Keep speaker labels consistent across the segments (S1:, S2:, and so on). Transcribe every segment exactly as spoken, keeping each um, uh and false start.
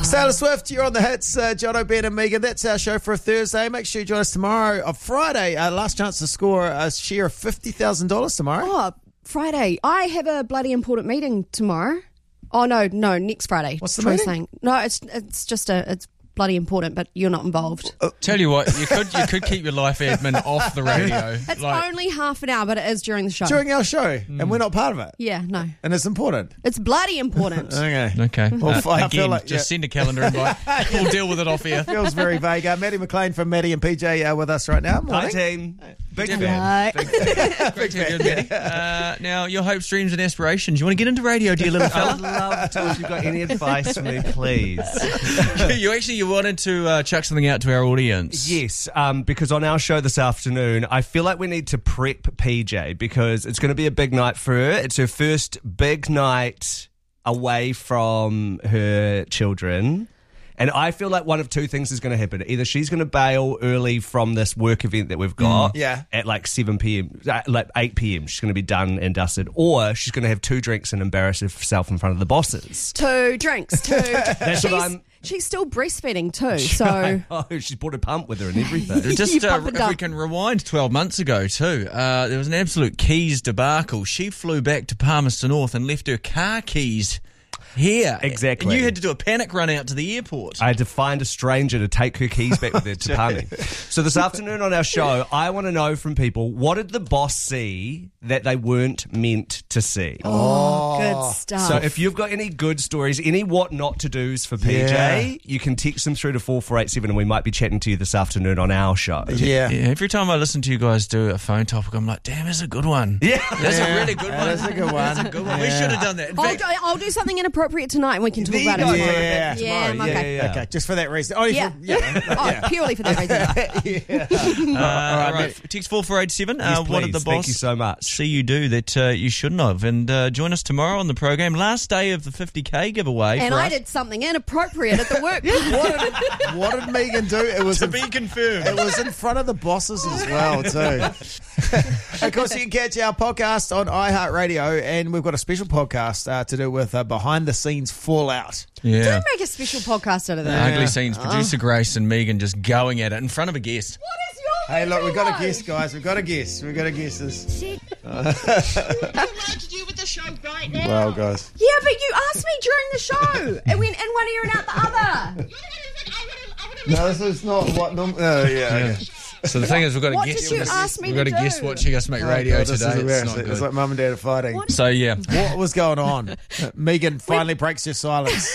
S1: Taylor Swift, you're on the hits. Uh, Jono, Ben and Megan, that's our show for a Thursday. Make sure you join us tomorrow. On Friday, uh, last chance to score a share of fifty thousand dollars tomorrow.
S2: Oh, Friday. I have a bloody important meeting tomorrow. Oh, no, no, next Friday.
S1: What's the
S2: Troy's
S1: meeting?
S2: saying. No, it's it's just a, it's bloody important, but you're not involved.
S3: Tell you what, you could you could keep your life admin off the radio.
S2: It's
S3: Like,
S2: only half an hour, but it is during the show.
S1: During our show, and we're not part of it.
S2: Yeah, no.
S1: And it's important.
S2: It's bloody important.
S1: Okay.
S3: okay.
S1: Well,
S3: Uh,
S1: I feel
S3: again,
S1: like-
S3: just
S1: yeah.
S3: send a calendar invite. We'll deal with it off here.
S1: Feels very vague. Uh, Maddie McLean from Maddie and P J are with us right now.
S4: Hi,
S1: Morning.
S4: team. Big
S3: Hello.
S4: fan. Big fan.
S3: Great to have you on, Maddie. Uh, now, your hopes, dreams, and aspirations. You want to get into radio, dear little
S4: I'd
S3: fella?
S4: love to. If you've got any advice for me, please.
S3: you actually you wanted to uh, chuck something out to our audience.
S4: Yes, um, because on our show this afternoon, I feel like we need to prep P J because it's going to be a big night for her. It's her first big night away from her children. And I feel like one of two things is going to happen. Either she's going to bail early from this work event that we've got
S1: Yeah.
S4: at like seven p.m., uh, like eight p.m. She's going to be done and dusted. Or she's going to have two drinks and embarrass herself in front of the bosses.
S2: Two drinks, two.
S4: That's
S2: she's,
S4: what I'm...
S2: she's still breastfeeding too, so...
S4: Oh, she's brought a pump with her and everything.
S3: Just
S2: You
S3: uh,
S2: pump it
S3: if we
S2: up.
S3: can rewind twelve months ago too, uh, there was an absolute keys debacle. She flew back to Palmerston North and left her car keys here.
S4: Exactly.
S3: And you had to do a panic run out to the airport.
S4: I had to find a stranger to take her keys back with her to Palmy. So this afternoon on our show, I want to know from people, what did the boss see that they weren't meant to see?
S2: Oh, good stuff.
S4: So if you've got any good stories, any what not to do's for P J,
S1: Yeah.
S4: you can text them through to four four eight seven and we might be chatting to you this afternoon on our show.
S1: Yeah.
S3: Yeah, every time I listen to you guys do a phone topic, I'm like, damn, that's a good one.
S4: Yeah.
S3: That's
S1: Yeah,
S3: a really good
S1: that
S3: one.
S1: is a good one.
S3: That's a good one. We
S1: Yeah.
S3: should have done that. In
S2: I'll
S3: fact,
S2: do, I'll do something inappropriate tonight and we can talk
S4: There you
S2: about it
S4: go.
S2: tomorrow.
S1: Yeah.
S2: Yeah,
S4: Tomorrow,
S2: okay.
S4: yeah, yeah.
S1: Okay, just for that reason. Only
S2: Yeah.
S1: For, yeah.
S2: Oh, purely for that reason.
S3: uh, all right, text four four eight seven.
S4: Yes,
S3: Uh, what did the
S4: please.
S3: boss
S4: Thank you so much.
S3: see you do that uh, you shouldn't have? And uh, join us tomorrow on the program. Last day of the fifty K giveaway.
S2: And
S3: for
S2: I
S3: us.
S2: did something inappropriate at the work.
S1: What did, what did Megan do? It was
S3: To
S1: in,
S3: be confirmed.
S1: it was in front of the bosses as well too. Of course, you can catch our podcast on iHeartRadio, and we've got a special podcast uh, to do with uh, behind the scenes fallout.
S3: Yeah.
S2: Don't make a special podcast out of that.
S3: Ugly scenes. Producer Grace and Megan just going at it in front of a guest.
S2: What is your
S1: Hey, look, we've got a
S2: one?
S1: guest, guys. We've got a guest. We've got a guest. This.
S5: What are you allowed to do with the show right now?
S1: Well, guys.
S2: Yeah, but you asked me during the show. It went in one ear and out the other.
S1: No, this is not what. Norm- oh, yeah. Okay.
S3: So the thing is, we've got to
S2: What
S3: guess.
S2: did you ask me
S3: We've got
S2: to
S3: to guess
S2: do?
S3: watching us make
S1: Oh,
S3: radio
S1: God, this
S3: today.
S1: is
S3: It's
S1: embarrassing.
S3: not
S1: It's
S3: good.
S1: like mum and dad are fighting.
S2: What?
S3: So yeah.
S1: What was going on? Megan finally breaks her silence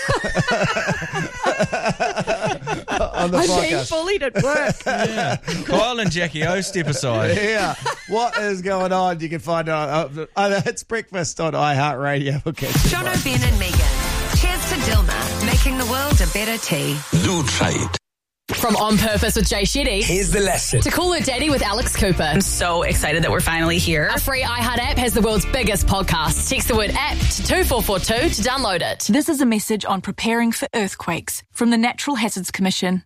S1: on the
S2: I'm being
S1: podcast.
S2: bullied at work.
S3: Yeah. Kyle and Jackie O step aside.
S1: Yeah, what is going on? You can find out. Uh, uh, it's breakfast on iHeartRadio. We'll catch you tomorrow.
S6: Jono, Ben and Megan. Cheers to Dilma, making the world a better tea.
S7: Lutrade.
S8: From On Purpose with Jay Shetty
S7: Here's the lesson.
S8: to Call Her Daddy with Alex Cooper.
S9: I'm so excited that we're finally here.
S8: A free iHeart app has the world's biggest podcast. Text the word app to two four four two to download it.
S10: This is a message on preparing for earthquakes from the Natural Hazards Commission.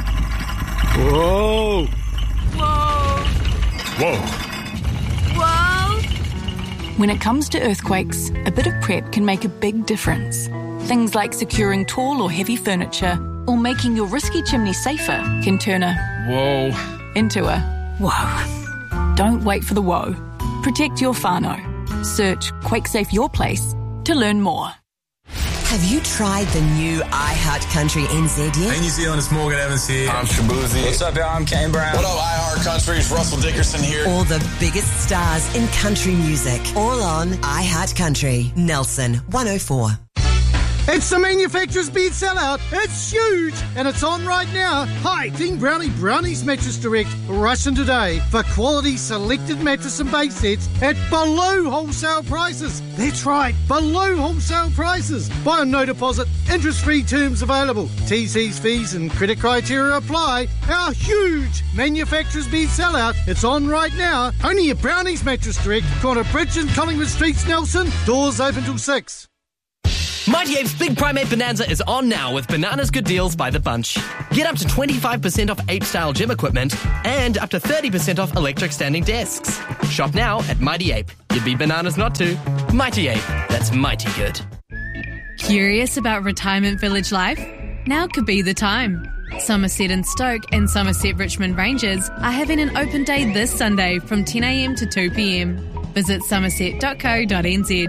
S7: Whoa.
S10: Whoa!
S7: Whoa.
S10: Whoa! When it comes to earthquakes, a bit of prep can make a big difference. Things like securing tall or heavy furniture or making your risky chimney safer can turn a
S3: Whoa.
S10: into a whoa. Don't wait for the whoa. Protect your whānau. Search QuakeSafe Your Place to learn more.
S6: Have you tried the new iHeart Country N Z yet?
S11: Hey, New Zealand, it's Morgan Evans here.
S7: I'm Shabuzi.
S11: What's up, y'all? I'm Kane Brown. What up, iHeart Country? It's Russell Dickerson here.
S6: All the biggest stars in country music, all on iHeart Country. Nelson one oh four.
S12: It's the manufacturer's bed sellout. It's huge, and it's on right now. Hi, Team Brownie Brownies Mattress Direct. Rush in today for quality selected mattress and base sets at below wholesale prices. That's right, below wholesale prices. Buy on no deposit, interest-free terms available. T Cs, fees and credit criteria apply. Our huge manufacturer's bed sellout. It's on right now. Only at Brownies Mattress Direct, corner Bridge and Collingwood Streets, Nelson. Doors open till six.
S13: Mighty Ape's Big Primate Bonanza is on now with Bananas Good Deals by the bunch. Get up to twenty-five percent off Ape-style gym equipment and up to thirty percent off electric standing desks. Shop now at Mighty Ape. You'd be bananas not to. Mighty Ape. That's mighty good.
S14: Curious about retirement village life? Now could be the time. Somerset and Stoke and Somerset Richmond Rangers are having an open day this Sunday from ten a m to two p m. Visit somerset dot co dot n z.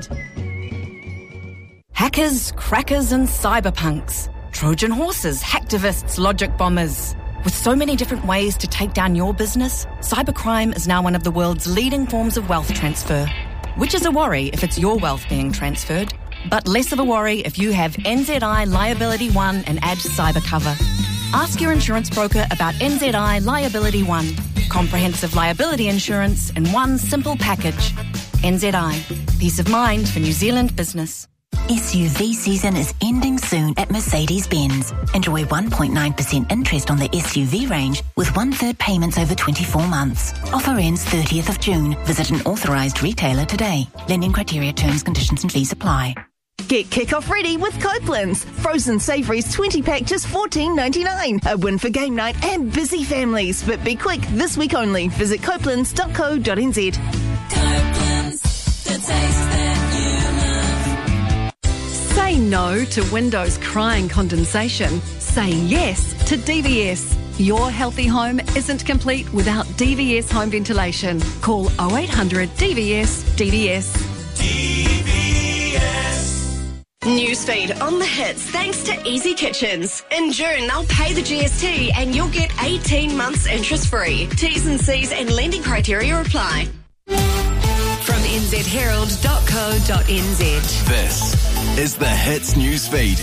S15: Hackers, crackers and cyberpunks. Trojan horses, hacktivists, logic bombers. With so many different ways to take down your business, cybercrime is now one of the world's leading forms of wealth transfer. Which is a worry if it's your wealth being transferred, but less of a worry if you have N Z I Liability One and add cyber cover. Ask your insurance broker about N Z I Liability One. Comprehensive liability insurance in one simple package. N Z I. Peace of mind for New Zealand business.
S16: S U V season is ending soon at Mercedes-Benz. Enjoy one point nine percent interest on the S U V range with one-third payments over twenty-four months. Offer ends thirtieth of June. Visit an authorised retailer today. Lending criteria, terms, conditions and fees apply.
S17: Get kick-off ready with Copeland's. Frozen savouries twenty pack just fourteen ninety-nine. A win for game night and busy families. But be quick, this week only. Visit copelands dot co dot n z.
S18: Copeland's, the taste that you love.
S19: Say no to windows crying condensation. Say yes to D V S. Your healthy home isn't complete without D V S home ventilation. Call oh eight hundred D V S D V S.
S18: D V S.
S20: Newsfeed on the hits thanks to Easy Kitchens. In June, they'll pay the G S T and you'll get eighteen months interest free. T's and C's and lending criteria apply.
S6: From n z herald dot co dot n z.
S21: This is the Hits Newsfeed.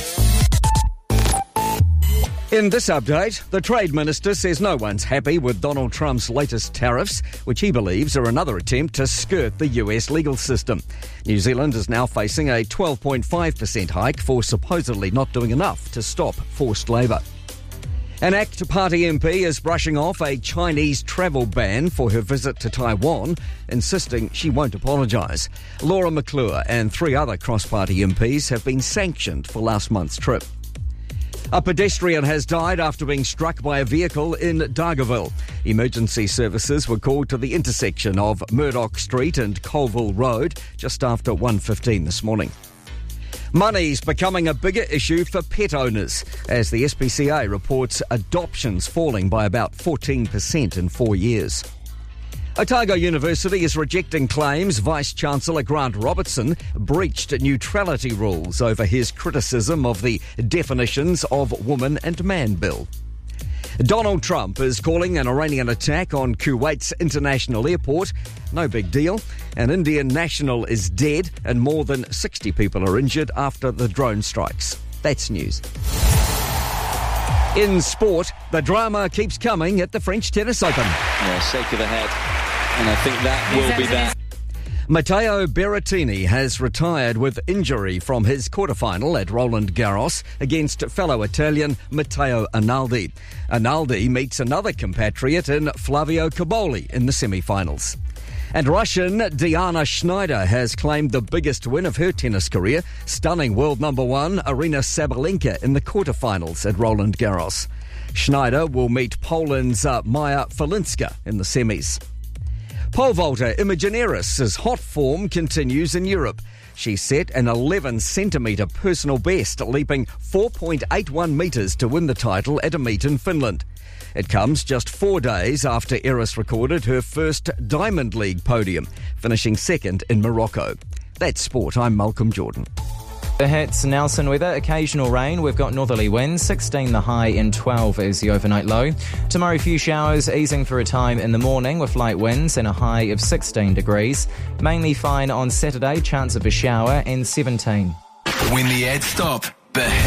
S22: In this update, the Trade Minister says no one's happy with Donald Trump's latest tariffs, which he believes are another attempt to skirt the U S legal system. New Zealand is now facing a twelve point five percent hike for supposedly not doing enough to stop forced labour. An ACT Party M P is brushing off a Chinese travel ban for her visit to Taiwan, insisting she won't apologise. Laura McClure and three other cross-party M Ps have been sanctioned for last month's trip. A pedestrian has died after being struck by a vehicle in Dargaville. Emergency services were called to the intersection of Murdoch Street and Colville Road just after one fifteen this morning. Money's becoming a bigger issue for pet owners, as the S P C A reports adoptions falling by about fourteen percent in four years. Otago University is rejecting claims Vice-Chancellor Grant Robertson breached neutrality rules over his criticism of the definitions of woman and man bill. Donald Trump is calling an Iranian attack on Kuwait's international airport no big deal. An Indian national is dead and more than sixty people are injured after the drone strikes. That's news. In sport, the drama keeps coming at the French Tennis Open.
S23: Yeah, shake of the head. And I think that will be that.
S22: Matteo Berrettini has retired with injury from his quarterfinal at Roland Garros against fellow Italian Matteo Analdi. Analdi meets another compatriot in Flavio Caboli in the semi-finals. And Russian Diana Schneider has claimed the biggest win of her tennis career, stunning world number one Arina Sabalenka in the quarterfinals at Roland Garros. Schneider will meet Poland's uh, Maja Falinska in the semis. Pole vaulter Imogen Eris' hot form continues in Europe. She set an eleven centimetre personal best, leaping four point eight one metres to win the title at a meet in Finland. It comes just four days after Eris recorded her first Diamond League podium, finishing second in Morocco. That's sport. I'm Malcolm Jordan.
S24: The hits, Nelson weather, occasional rain. We've got northerly winds, sixteen the high and twelve is the overnight low. Tomorrow, few showers, easing for a time in the morning with light winds and a high of sixteen degrees. Mainly fine on Saturday, chance of a shower and seventeen.
S21: When the ads stop, the